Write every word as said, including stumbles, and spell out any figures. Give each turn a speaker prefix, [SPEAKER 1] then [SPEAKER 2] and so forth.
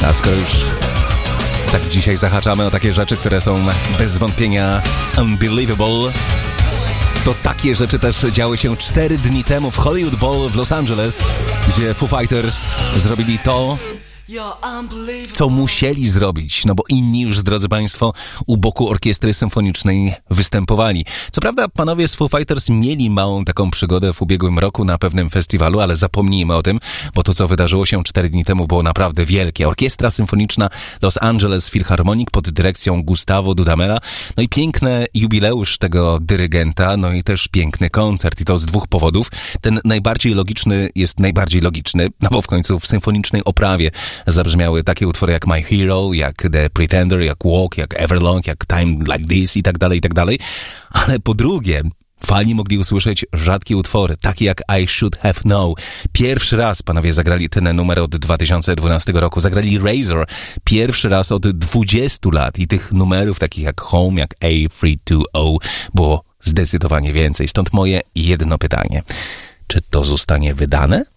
[SPEAKER 1] A skoro już tak dzisiaj zahaczamy o takie rzeczy, które są bez wątpienia unbelievable, to takie rzeczy też działy się cztery dni temu w Hollywood Bowl w Los Angeles, gdzie Foo Fighters zrobili to, co musieli zrobić, no bo inni już, drodzy Państwo, u boku orkiestry symfonicznej występowali. Co prawda panowie z Foo Fighters mieli małą taką przygodę w ubiegłym roku na pewnym festiwalu, ale zapomnijmy o tym, bo to, co wydarzyło się cztery dni temu, było naprawdę wielkie. Orkiestra symfoniczna Los Angeles Philharmonic pod dyrekcją Gustavo Dudamela, no i piękny jubileusz tego dyrygenta, no i też piękny koncert, i to z dwóch powodów. Ten najbardziej logiczny jest najbardziej logiczny, no bo w końcu w symfonicznej oprawie zabrzmiały takie utwory jak My Hero, jak The Pretender, jak Walk, jak Everlong, jak Time Like This i tak dalej, i tak dalej. Ale po drugie, fani mogli usłyszeć rzadkie utwory, takie jak I Should Have Known. Pierwszy raz panowie zagrali ten numer od dwa tysiące dwunastego roku. Zagrali Razor pierwszy raz od dwudziestu lat i tych numerów takich jak Home, jak A trzy dwa zero było zdecydowanie więcej. Stąd moje jedno pytanie. Czy to zostanie wydane?